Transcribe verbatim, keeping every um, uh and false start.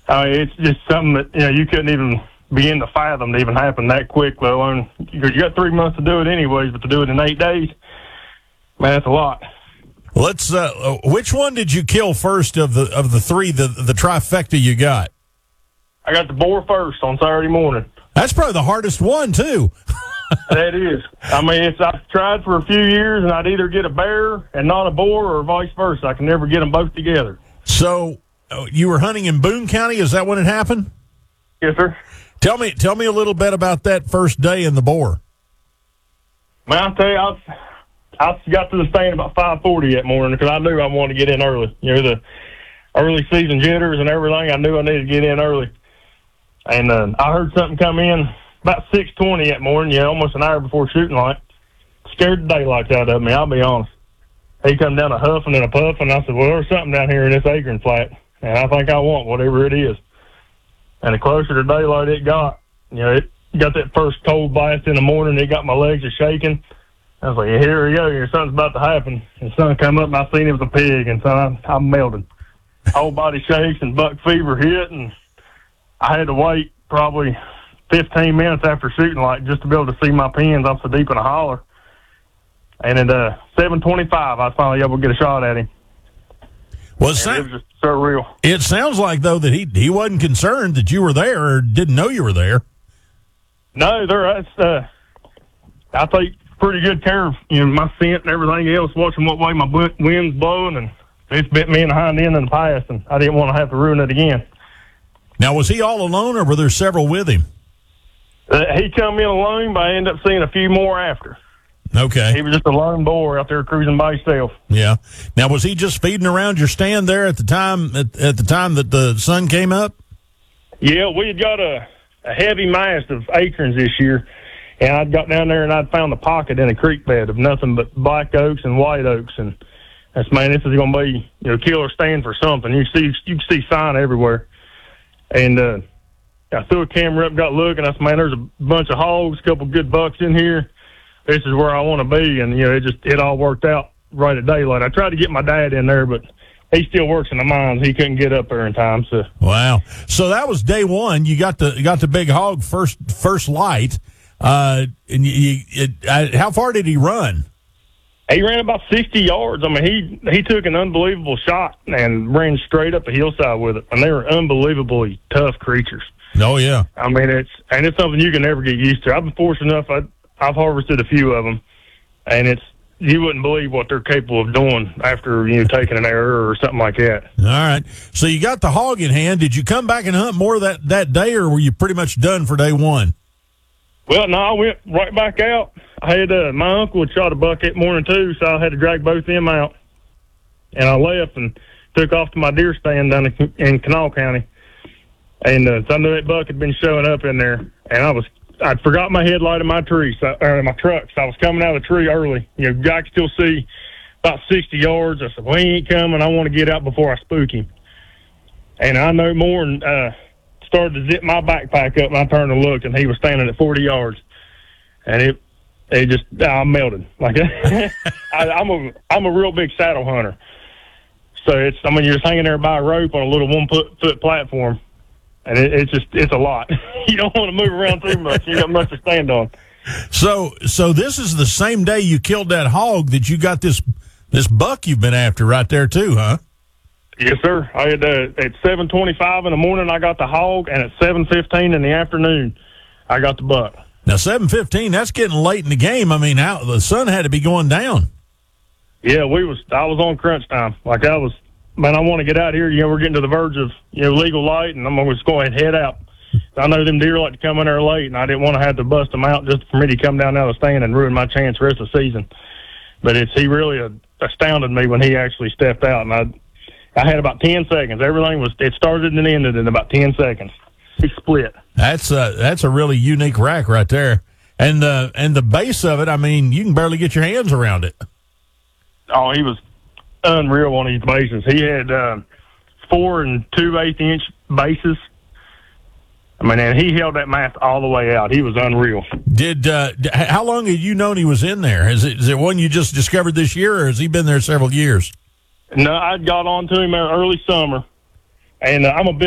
I mean, it's just something that, you know, you couldn't even begin to fathom to even happen that quick, let alone, you got three months to do it anyways, but to do it in eight days, man, that's a lot. Let's, uh, which one did you kill first of the, of the three, the, the trifecta you got? I got the boar first on Saturday morning. That's probably the hardest one, too. That is. I mean, it's, I've tried for a few years, and I'd either get a bear and not a boar or vice versa. I can never get them both together. So, uh, you were hunting in Boone County? Is that when it happened? Yes, sir. Tell me tell me a little bit about that first day in the boar. Man, I'll tell you, I, was, I got to the stand about five forty that morning because I knew I wanted to get in early. You know, the early season jitters and everything, I knew I needed to get in early. And uh, I heard something come in about six twenty that morning, you know, almost an hour before shooting light. Scared the daylights out of me, I'll be honest. He come down a huffing and a puffing. I said, well, there's something down here in this acorn flat, and I think I want whatever it is. And the closer to daylight it got, you know, it got that first cold blast in the morning. It got my legs a shaking. I was like, yeah, here we go. Here, something's about to happen. And the sun come up, and I seen it was a pig, and so I, I'm melting. Whole body shakes, and buck fever hit, and I had to wait probably fifteen minutes after shooting light just to be able to see my pins. I'm so deep in a holler. And at uh, seven twenty-five, I was finally able to get a shot at him. Well, it, it sound, was just surreal. It sounds like, though, that he he wasn't concerned that you were there or didn't know you were there. No, there. That's, uh, I take pretty good care of, you know, my scent and everything else, watching what way my wind's blowing, and it's bit me in the hind end in the past, and I didn't want to have to ruin it again. Now, was he all alone, or were there several with him? Uh, he come in alone, but I ended up seeing a few more after. Okay. He was just a lone boar out there cruising by himself. Yeah. Now, was he just feeding around your stand there at the time at, at the time that the sun came up? Yeah, we had got a, a heavy mast of acorns this year, and I'd got down there and I'd found a pocket in a creek bed of nothing but black oaks and white oaks, and that's, man, this is going to be, you know, killer stand for something. You see, you can see sign everywhere, and uh, I threw a camera up, got looking. I said, man, there's a bunch of hogs, a couple good bucks in here. This is where I want to be, and, you know, it just, it all worked out right at daylight. I tried to get my dad in there, but he still works in the mines. He couldn't get up there in time. So wow. So that was day one. You got the you got the big hog first first light. Uh, and you, you it, uh, how far did he run? He ran about sixty yards. I mean, he he took an unbelievable shot and ran straight up the hillside with it. And they were unbelievably tough creatures. Oh yeah. I mean, it's and it's something you can never get used to. I've been fortunate enough. I I've harvested a few of them, and it's, you wouldn't believe what they're capable of doing after, you know, taking an error or something like that. All right. So you got the hog in hand. Did you come back and hunt more that, that day, or were you pretty much done for day one? Well, no, I went right back out. I had uh, my uncle had shot a buck that morning too, so I had to drag both of them out. And I left and took off to my deer stand down in, in Kanawha County. And uh, so I knew that buck had been showing up in there, and I was I'd forgot my headlight in my tree, so, or in my truck, so I was coming out of the tree early. You know, I could still see about sixty yards. I said, well, he ain't coming. I want to get out before I spook him. And I know more and uh, started to zip my backpack up, and I turned and looked, and he was standing at forty yards. And it it just, I melted. Like, I, I'm a I'm a real big saddle hunter. So it's, I mean, you're just hanging there by a rope on a little one-foot foot platform. And it, it's just, it's a lot. You don't want to move around too much. You got much to stand on. So, so this is the same day you killed that hog that you got this, this buck you've been after right there too, huh? Yes, sir. I had, uh, at seven twenty-five in the morning, I got the hog, and at seven fifteen in the afternoon, I got the buck. Now, seven fifteen, that's getting late in the game. I mean, how the sun had to be going down. Yeah, we was, I was on crunch time. Like I was, man, I want to get out here. You know, we're getting to the verge of, you know, legal light, and I'm going to just go ahead and head out. I know them deer like to come in there late, and I didn't want to have to bust them out just for me to come down out of the stand and ruin my chance the rest of the season. But it's, he really uh, astounded me when he actually stepped out, and I I had about ten seconds. Everything was, it started and ended in about ten seconds. He split. That's a, that's a really unique rack right there. And the, and the base of it, I mean, you can barely get your hands around it. Oh, he was unreal on these bases. He had uh, four and two eighth inch bases. I mean, and he held that mast all the way out. He was unreal. Did uh, how long had you known he was in there? Is it, is it one you just discovered this year, or has he been there several years? No, I got on to him early summer, and uh, I'm a big